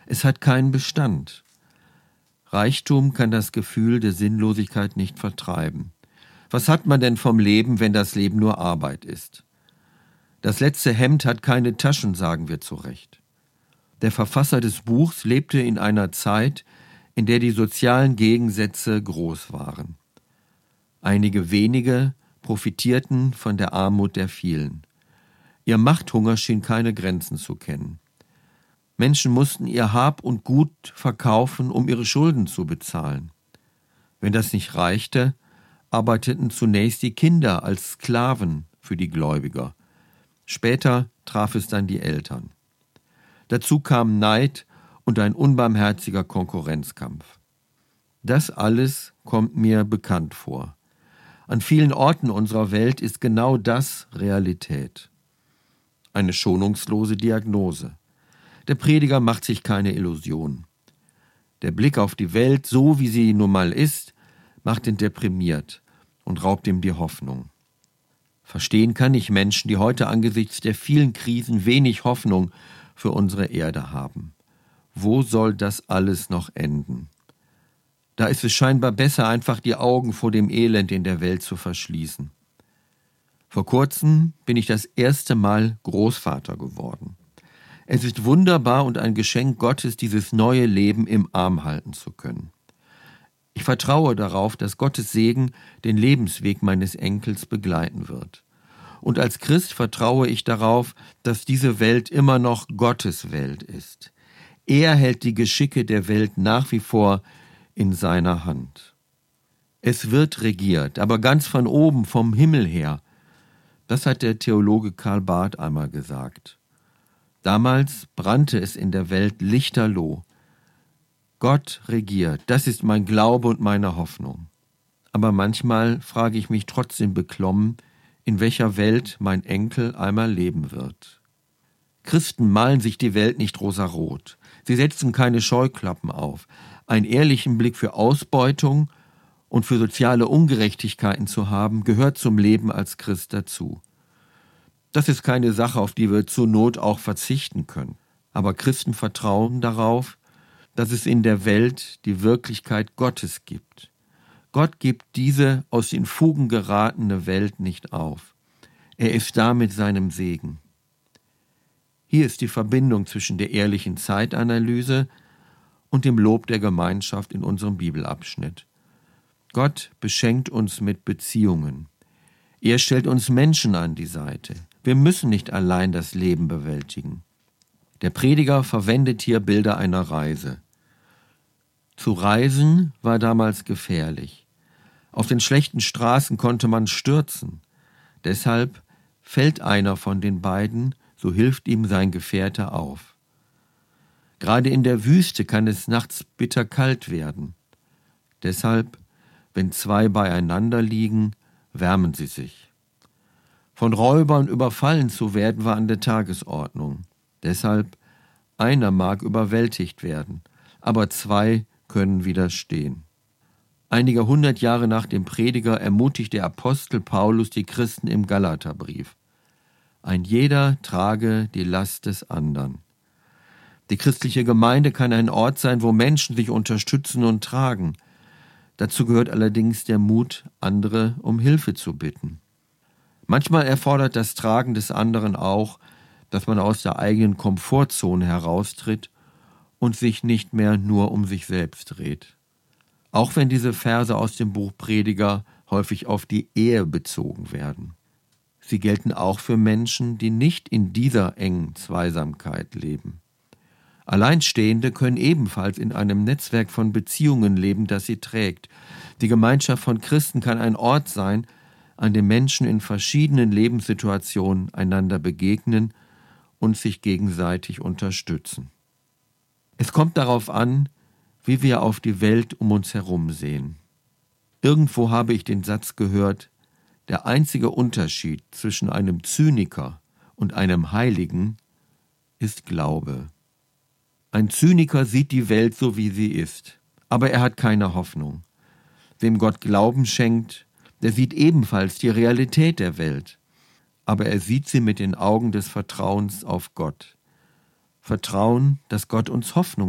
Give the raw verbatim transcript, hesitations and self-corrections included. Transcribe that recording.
Es hat keinen Bestand. Reichtum kann das Gefühl der Sinnlosigkeit nicht vertreiben. Was hat man denn vom Leben, wenn das Leben nur Arbeit ist? Das letzte Hemd hat keine Taschen, sagen wir zu Recht. Der Verfasser des Buchs lebte in einer Zeit, in der die sozialen Gegensätze groß waren. Einige wenige profitierten von der Armut der vielen. Ihr Machthunger schien keine Grenzen zu kennen. Menschen mussten ihr Hab und Gut verkaufen, um ihre Schulden zu bezahlen. Wenn das nicht reichte, arbeiteten zunächst die Kinder als Sklaven für die Gläubiger. Später traf es dann die Eltern. Dazu kam Neid und ein unbarmherziger Konkurrenzkampf. Das alles kommt mir bekannt vor. An vielen Orten unserer Welt ist genau das Realität. Eine schonungslose Diagnose. Der Prediger macht sich keine Illusion. Der Blick auf die Welt, so wie sie nun mal ist, macht ihn deprimiert und raubt ihm die Hoffnung. Verstehen kann ich Menschen, die heute angesichts der vielen Krisen wenig Hoffnung für unsere Erde haben. Wo soll das alles noch enden? Da ist es scheinbar besser, einfach die Augen vor dem Elend in der Welt zu verschließen. Vor kurzem bin ich das erste Mal Großvater geworden. Es ist wunderbar und ein Geschenk Gottes, dieses neue Leben im Arm halten zu können. Ich vertraue darauf, dass Gottes Segen den Lebensweg meines Enkels begleiten wird. Und als Christ vertraue ich darauf, dass diese Welt immer noch Gottes Welt ist. Er hält die Geschicke der Welt nach wie vor in seiner Hand. Es wird regiert, aber ganz von oben, vom Himmel her. Das hat der Theologe Karl Barth einmal gesagt. Damals brannte es in der Welt lichterloh. Gott regiert, das ist mein Glaube und meine Hoffnung. Aber manchmal frage ich mich trotzdem beklommen, in welcher Welt mein Enkel einmal leben wird. Christen malen sich die Welt nicht rosarot. Sie setzen keine Scheuklappen auf. Einen ehrlichen Blick für Ausbeutung und für soziale Ungerechtigkeiten zu haben, gehört zum Leben als Christ dazu. Das ist keine Sache, auf die wir zur Not auch verzichten können. Aber Christen vertrauen darauf, dass es in der Welt die Wirklichkeit Gottes gibt. Gott gibt diese aus den Fugen geratene Welt nicht auf. Er ist da mit seinem Segen. Hier ist die Verbindung zwischen der ehrlichen Zeitanalyse und dem Lob der Gemeinschaft in unserem Bibelabschnitt. Gott beschenkt uns mit Beziehungen. Er stellt uns Menschen an die Seite. Wir müssen nicht allein das Leben bewältigen. Der Prediger verwendet hier Bilder einer Reise. Zu reisen war damals gefährlich. Auf den schlechten Straßen konnte man stürzen. Deshalb fällt einer von den beiden, so hilft ihm sein Gefährte auf. Gerade in der Wüste kann es nachts bitterkalt werden. Deshalb, wenn zwei beieinander liegen, wärmen sie sich. Von Räubern überfallen zu werden war an der Tagesordnung. Deshalb, einer mag überwältigt werden, aber zwei können widerstehen. Einige hundert Jahre nach dem Prediger ermutigt der Apostel Paulus die Christen im Galaterbrief. Ein jeder trage die Last des andern. Die christliche Gemeinde kann ein Ort sein, wo Menschen sich unterstützen und tragen. Dazu gehört allerdings der Mut, andere um Hilfe zu bitten. Manchmal erfordert das Tragen des anderen auch, dass man aus der eigenen Komfortzone heraustritt und sich nicht mehr nur um sich selbst dreht. Auch wenn diese Verse aus dem Buch Prediger häufig auf die Ehe bezogen werden. Sie gelten auch für Menschen, die nicht in dieser engen Zweisamkeit leben. Alleinstehende können ebenfalls in einem Netzwerk von Beziehungen leben, das sie trägt. Die Gemeinschaft von Christen kann ein Ort sein, an dem Menschen in verschiedenen Lebenssituationen einander begegnen und sich gegenseitig unterstützen. Es kommt darauf an, wie wir auf die Welt um uns herum sehen. Irgendwo habe ich den Satz gehört, der einzige Unterschied zwischen einem Zyniker und einem Heiligen ist Glaube. Ein Zyniker sieht die Welt so, wie sie ist, aber er hat keine Hoffnung. Wem Gott Glauben schenkt, der sieht ebenfalls die Realität der Welt, aber er sieht sie mit den Augen des Vertrauens auf Gott. Vertrauen, dass Gott uns Hoffnung